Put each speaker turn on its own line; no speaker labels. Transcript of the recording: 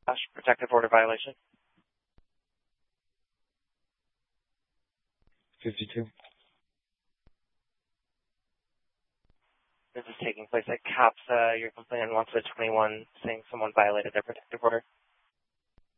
protective order violation.
52.
This is taking place at CAPS. Your complainant wants a 21 saying someone violated their protective order.